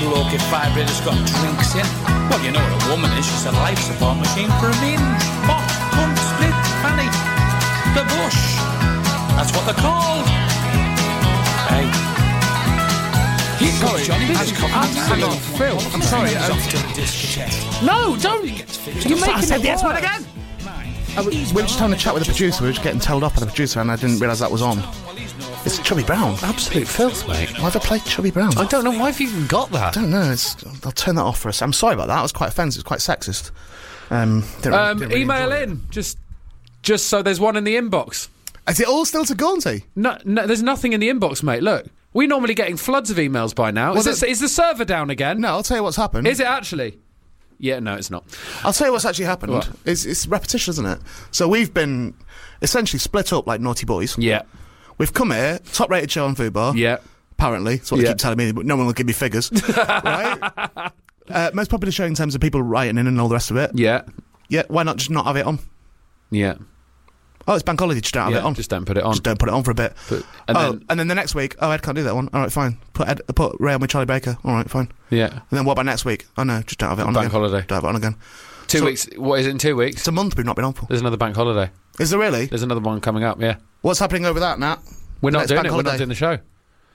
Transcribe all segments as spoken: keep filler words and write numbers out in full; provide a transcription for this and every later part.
bloke if vibrator's got drinks in? Well, you know what a woman is. She's a life support machine for a minge. Pot, cunt, split, fanny. The bush. That's what they're called. Hey. He's Sorry, Johnny. this is absolute filth. I'm sorry. He's uh, off to the discotheque. No, don't. You're making I said it the S word worse. again. I was, we were just having a chat with the producer. We were just getting told off by the producer, and I didn't realise that was on. It's Chubby Brown. Absolute filth, mate. Why have I played Chubby Brown? I don't know why have you even got that. I don't know. It's, I'll turn that off for us. I'm sorry about that. It was quite offensive. It's quite sexist. Um, didn't really- Um, didn't really email enjoy it. in, just, just so there's one in the inbox. Is it all still to Gaunty? No, no, there's nothing in the inbox, mate. Look, we're normally getting floods of emails by now. Is, Well, it, the- is the server down again? No, I'll tell you what's happened. Is it actually? Yeah, no, it's not. I'll tell you what's actually happened. What? It's, it's repetition, isn't it? So we've been essentially split up like naughty boys. Yeah, We've come here, top-rated show on Fubar. yeah. Apparently, that's what they Yeah. keep telling me, but no one will give me figures. Right? Uh, most popular show in terms of people writing in and all the rest of it. Yeah, Yeah, why not just not have it on? yeah, Oh, it's bank holiday, just don't have yeah. it on. Just don't put it on. Just don't put it on for a bit. But- and oh, then- and then the next week, oh, Ed can't do that one. All right, fine. Put Ed, put Ray on with Charlie Baker. All right, fine. Yeah. And then what about next week? Oh no, just don't have it on Bank again. holiday. Don't have it on again. Two So- weeks. What is it in two weeks? It's a month we've not been on for. There's another bank holiday. Is there really? There's another one coming up. Yeah. What's happening over that, Nat? We're The not next doing bank it. We're holiday? not doing the show.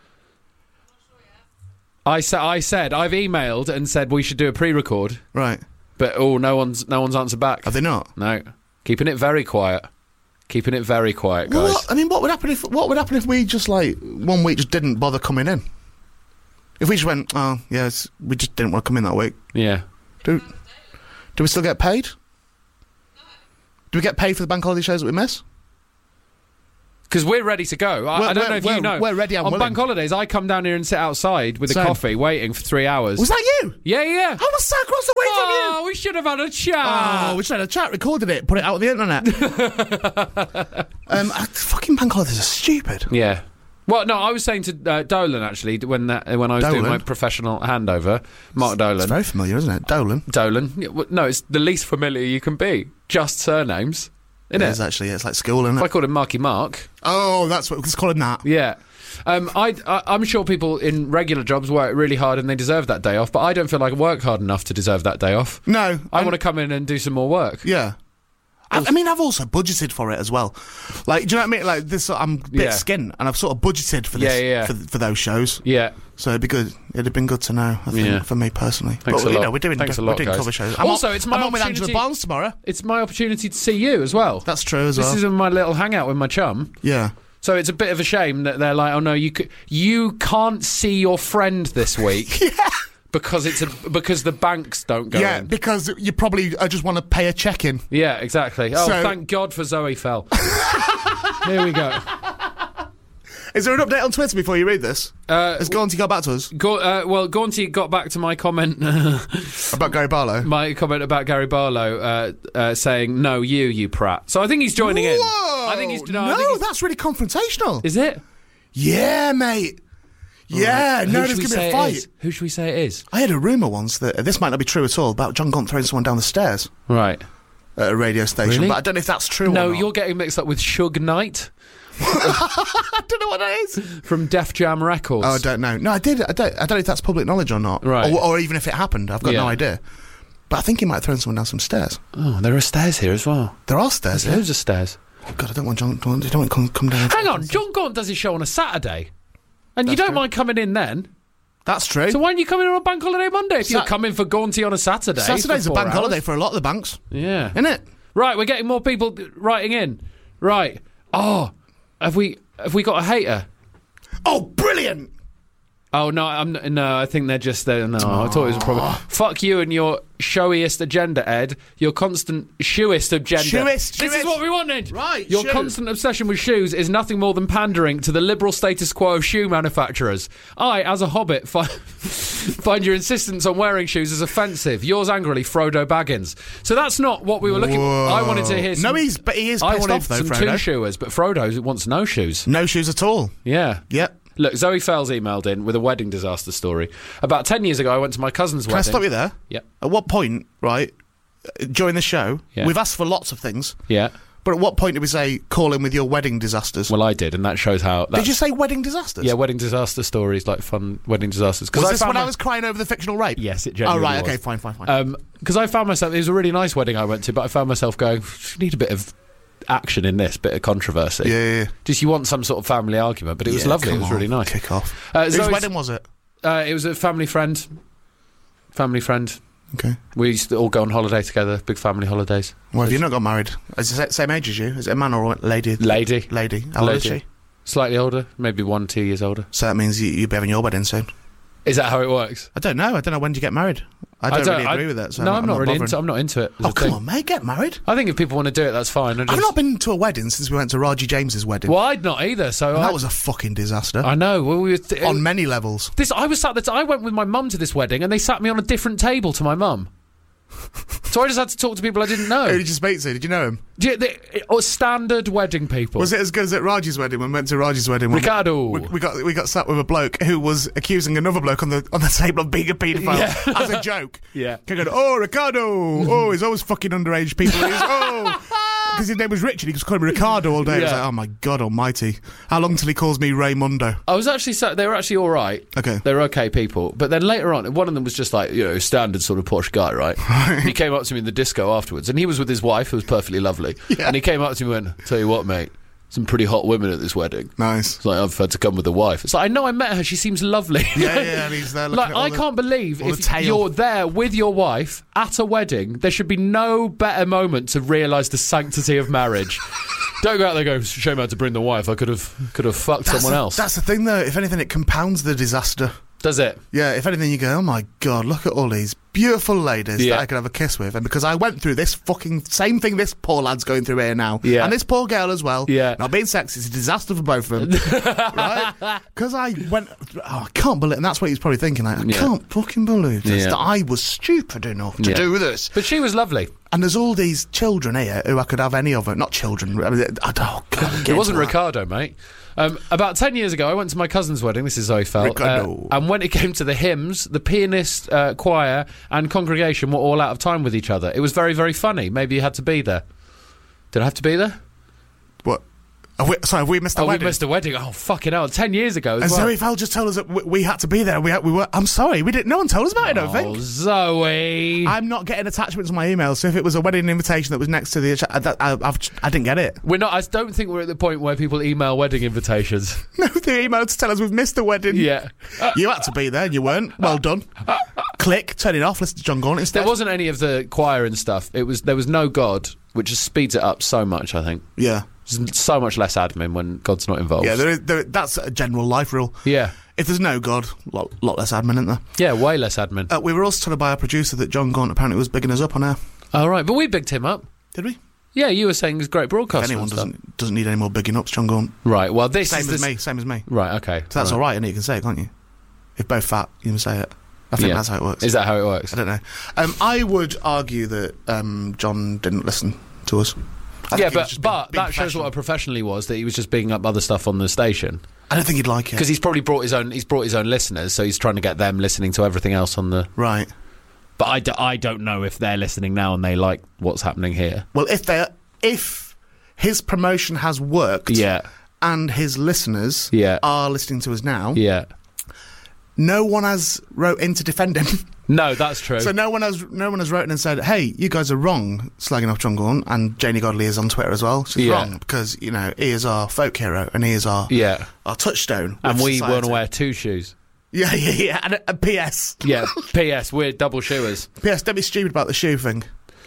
I said. I said. I've emailed and said we should do a pre-record, Right. but oh, no one's no one's answered back. Have they not? No, keeping it very quiet. Keeping it very quiet, guys. What? I mean, what would happen if what would happen if we just like one week just didn't bother coming in? If we just went, oh yes, we just didn't want to come in that week. Yeah. Do do we still get paid? Do we get paid for the bank holiday shows that we miss? Because we're ready to go. I, We're- I don't we're- know if we're- you know. we're ready and On willing. bank holidays, I come down here and sit outside with Same. a coffee, waiting for three hours. Was that you? Yeah, yeah. I was sat across the way from you. Oh, we should have had a chat. Oh, we should have had a chat, recorded it, put it out on the internet. um, uh, fucking bank holidays are stupid. Yeah. Well, no, I was saying to uh, Dolan actually when that when I was doing Dolan? my professional handover. Mark It's Dolan. very familiar, isn't it? Dolan. Dolan. Yeah, well, no, it's the least familiar you can be. Just surnames, isn't It it? is actually. Yeah, it's like school, isn't If I it? called him Marky Mark. Oh, that's what. Let's call him that. Yeah. Um, I, I, I'm sure people in regular jobs work really hard and they deserve that day off, but I don't feel like I work hard enough to deserve that day off. No, I I'm- want to come in and do some more work. Yeah. I, I mean, I've also budgeted for it as well. Like, do you know what I mean? Like, this, I'm a bit Yeah. skint, and I've sort of budgeted for this, Yeah, yeah, yeah. For, for those shows. Yeah. So it'd be good. It'd have been good to know. I think Yeah. for me personally. Thanks but a you lot. know, we're doing Thanks a we're lot, doing guys. cover shows. I'm Also, on, it's my I'm on with Angela opportunity- Barnes tomorrow. It's my opportunity to see you as well. That's true as This well. is my little hangout with my chum. Yeah. So it's a bit of a shame that they're like, oh no, you c- you can't see your friend this week Yeah. because it's a because the banks don't go Yeah, in. because you probably uh, just want to pay a check-in. Yeah, exactly. Oh, So- thank God for Zoe Fell. Here we go. Is there an update on Twitter before you read this? Uh, Has Gaunty got back to us Go, uh, well, Gaunty got back to my comment, about Gary Barlow? my comment about Gary Barlow, uh, uh, saying no, you, you prat. So I think he's joining in. Whoa! I think he's no. No, I think he's, that's really confrontational. is it? Yeah, mate. Yeah, Right. no, Who there's should we going to be say a it fight. is? Who should we say it is? I heard a rumour once that uh, this might not be true at all about John Gaunt throwing someone down the stairs Right. at a radio station, Really? but I don't know if that's true No, or not. you're getting mixed up with Suge Knight I don't know what that is. from Def Jam Records. Oh, I don't know. No, I did. I don't. I don't know if that's public knowledge or not, Right. or, or even if it happened. I've got Yeah. no idea. But I think he might have thrown someone down some stairs. Oh, there are stairs here as well. There are stairs There's here. loads of stairs. Oh, God, I don't want John. Don't, don't want to come, come down. Hang on, John Gaunt does his show on a Saturday, and you That's don't true. mind coming in then. That's true. So why aren't you coming in on Bank Holiday Monday if you're Sat- coming for Gaunty on a Saturday? Saturday's for a four bank hours? holiday for a lot of the banks, Yeah. isn't it? Right, we're getting more people writing in. Right. Oh, have we have we got a hater? Oh, brilliant! Oh no, I'm no. I think they're just there. No, I thought it was a problem. Fuck you and your showiest agenda, Ed. Your constant shoeist agenda. Shoeist, This is shoeist. what we wanted. Right, Your shoe. constant obsession with shoes is nothing more than pandering to the liberal status quo of shoe manufacturers. I, as a hobbit, fi- find your insistence on wearing shoes as offensive. Yours angrily, Frodo Baggins. So that's not what we were looking. Whoa. I wanted to hear. Some, No, he's but he is I pissed wanted off though, some Frodo. two shoers, but Frodo wants no shoes. No shoes at all. Yeah. Yep. Look, Zoe Fells emailed in with a wedding disaster story. About ten years ago, I went to my cousin's Can I wedding. stop you there? Yep. At what point, right, uh, during the show, Yeah. we've asked for lots of things, Yeah. But at what point did we say, call in with your wedding disasters? Well, I did, and that shows how... Did you say wedding disasters? Yeah, wedding disaster stories, like fun wedding disasters. Was I this when my... I was crying over the fictional rape? Yes, it Oh, genuinely right, was. okay, fine, fine, fine. Because um, I found myself... It was a really nice wedding I went to, but I found myself going, you need a bit of action in this, bit of controversy. Yeah, yeah, yeah. Just you want some sort of family argument, but it was Yeah, lovely. It come was on, really nice. Kick off. Uh, Whose Zoe's- wedding was it? Uh, it was a family friend. Family friend. Okay. We used to all go on holiday together, big family holidays. Well, have you not got married? Is it the same age as you? Is it a man or a lady? Lady. Lady. How old is Lady. she? Slightly older, maybe one, two years older. So that means you, you'll be having your wedding soon. Is that how it works? I don't know. I don't know when do you get married. I don't, really agree I- with that. So no, I'm, I'm, not, really bothering. into. I'm not into it. as Oh, a come thing. on, mate. Get married. I think if people want to do it, that's fine. I I've just, not been to a wedding since we went to Raji James's wedding. well, I'd not either. So And I, that was a fucking disaster. I know. Well, we were th- on many levels. this. I was sat there. I went with my mum to this wedding, and they sat me on a different table to my mum. So I just had to talk to people I didn't know. Who did you speak to? Did you know him? Do you- they- or standard wedding people. Was it as good as at Raji's wedding when we went to Raji's wedding? when Ricardo. We, we got we got sat with a bloke who was accusing another bloke on the on the table of being a paedophile Yeah. as a joke. Yeah. Going, oh, Ricardo. Oh, he's always fucking underage people. He's, oh. Because his name was Richard, he was calling me Ricardo all day. I was Yeah. like, oh my God almighty. How long till he calls me Raymundo? I was actually sat. They were actually all right. Okay. They were okay people. But then later on, one of them was just like, you know, standard sort of posh guy, right? He came up to me in the disco afterwards, and he was with his wife, who was perfectly lovely. Yeah. And he came up to me and went, tell you what, mate, some pretty hot women at this wedding. Nice. It's like, I've had to come with a wife. It's like, I know I met her, she seems lovely. Yeah, yeah, and he's there looking Like, at all I the- can't believe all the if tail. you're there with your wife at a wedding, there should be no better moment to realise the sanctity of marriage. Don't go out there going, shame I had to bring the wife, I could have could have fucked That's someone the, else. That's the thing, though. If anything, it compounds the disaster. Does it? Yeah, if anything, you go, oh my God, look at all these beautiful ladies Yeah. that I could have a kiss with. And because I went through this fucking same thing this poor lad's going through here now. Yeah. And this poor girl as well. Yeah. Not being sexist, it's a disaster for both of them. Right? Because I went, oh, I can't believe, and that's what he's probably thinking, like, I Yeah. can't fucking believe this, Yeah. that I was stupid enough to Yeah. do this. But she was lovely. And there's all these children here who I could have any of them. Not children. I mean, I don't, oh God, It wasn't Ricardo, mate. Um, about ten years ago, I went to my cousin's wedding. This is Zoe Felt. Ricardo. Uh, and when it came to the hymns, the pianist, uh, choir, and congregation were all out of time with each other. It was very, very funny. Maybe you had to be there. Did I have to be there? What? Have we, sorry, have we missed the Oh, wedding? we missed a wedding. Oh, fucking hell. Ten years ago as And well. Zoe Fell just told us that we, we had to be there. We, had, we were. I'm sorry, we didn't. No one told us about it. I don't Oh, think. Zoe. I'm not getting attachments to my emails. So if it was a wedding invitation that was next to the, I, I, I've, I didn't get it. We're not. I don't think we're at the point where people email wedding invitations. No, they emailed to tell us we've missed the wedding. Yeah. You had to be there and you weren't. Well done. Click, turn it off. Listen to John Gaunt instead. There wasn't any of the choir and stuff. It was. There was no God, which just speeds it up so much. I think. Yeah, There's so much less admin when God's not involved. yeah. There is, there, that's a general life rule. Yeah. If there's no God, a lot, lot less admin, isn't there? Yeah, way less admin. Uh, we were also told by our producer that John Gaunt apparently was bigging us up on air. All right, but we bigged him up. Did we? Yeah, you were saying he's a great If broadcaster. anyone and stuff. doesn't doesn't need any more bigging ups, John Gaunt. Right. Well, this Same is as this- me. Same as me. Right. Okay. So that's all right, and you can say it, can't you? If both fat, you can say it. I think Yeah. that's how it works. Is that how it works? I don't know. Um, I would argue that um, John didn't listen to us. I think Yeah, he was but just but being- being that shows what a professional. professional he was. That he was just bigging up other stuff on the station I don't think he'd like it. because he's probably brought his own. He's brought his own listeners, so he's trying to get them listening to everything else on the. Right. But I, d- I don't know if they're listening now and they like what's happening here. Well, if they if his promotion has worked, Yeah. and his listeners Yeah. are listening to us now, Yeah. no one has wrote in to defend him. No, that's true. So no one has no one has written and said, "Hey, you guys are wrong slagging off John Gaunt." And Janie Godley is on Twitter as well. She's Yeah. wrong because you know he is our folk hero and he is our yeah. our touchstone. And with we society. want to wear two shoes. Yeah, yeah, yeah. And a, a P S. Yeah. P S. We're double shoers. P S. Don't be stupid about the shoe thing.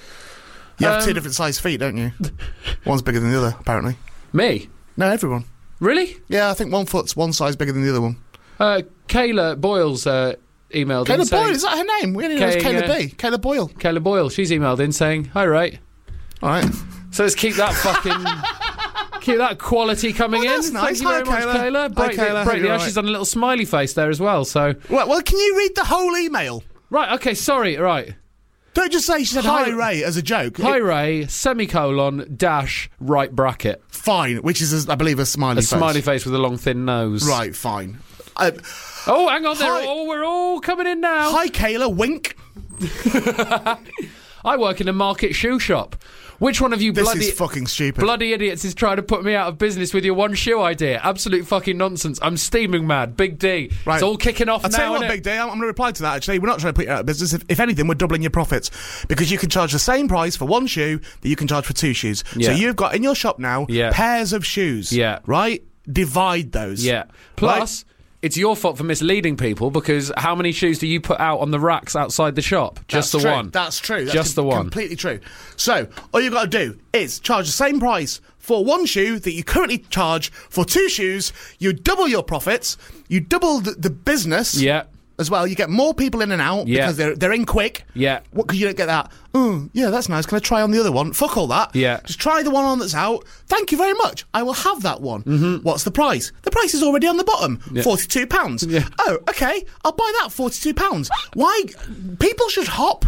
You have Um, two different size feet, don't you? One's bigger than the other, apparently. Me? No, everyone. Really? Yeah, I think one foot's one size bigger than the other one. Uh, Kayla Boyle's uh, emailed in Kayla saying... Boyle, is that her name? We only know it's Kay, Kayla uh, B. Kayla Boyle. Kayla Boyle, she's emailed in saying, hi, Ray. All right. So let's keep that fucking... keep that quality coming Oh, in. that's nice. Thank you very Hi, much, Kayla. Kayla. Hi, Break, Kayla. the- break Hope the you're ice. all She's done a little smiley face there as well, so... Well, well, can you read the whole email? Right, okay, sorry, right. Don't just say she said Hi- hi, Ray as a joke. Hi, It- Ray, semicolon, dash, right bracket. fine, which is, a, I believe, a smiley A face. smiley face with a long, thin nose. Right, fine. Uh, Oh, hang on, they're Hi- all, we're all coming in now. hi, Kayla. Wink. I work in a market shoe shop. Which one of you This bloody is fucking stupid. bloody idiots is trying to put me out of business with your one shoe idea? Absolute fucking nonsense. I'm steaming mad. Big D. Right. It's all kicking off I'll now, tell you what, innit? Big D, I'm, I'm going to reply to that, actually. We're not trying to put you out of business. If, if anything, we're doubling your profits. Because you can charge the same price for one shoe that you can charge for two shoes. Yeah. So you've got in your shop now Yeah. pairs of shoes. Yeah. Right? Divide those. Yeah. Plus, it's your fault for misleading people, because how many shoes do you put out on the racks outside the shop? Just That's the true. one. That's true. That's Just com- the one. Completely true. So, all you've got to do is charge the same price for one shoe that you currently charge for two shoes. You double your profits. You double the, the business. Yeah. As well, you get more people in and out Yeah. because they're they're in quick. Yeah. What? Because you don't get that. Oh, yeah, that's nice. Can I try on the other one? Fuck all that. Yeah. Just try the one on that's out. Thank you very much. I will have that one. Mm-hmm. What's the price? The price is already on the bottom. Yeah. Forty-two pounds. Yeah. Oh, okay. I'll buy that. Forty-two pounds. Why? People should hop.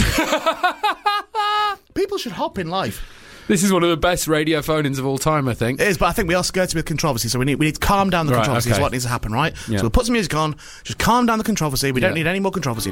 People should hop in life. This is one of the best radio phone-ins of all time, I think. It is, but I think we are skirted with controversy, so we need we need to calm down the Right, controversy. okay. Is what needs to happen, right? Yeah. So we'll put some music on, just calm down the controversy. We don't Yeah. need any more controversy.